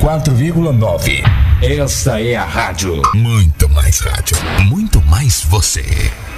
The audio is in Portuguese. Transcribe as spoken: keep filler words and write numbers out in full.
quatro vírgula nove. Essa é a rádio. Muito mais rádio. Muito mais você.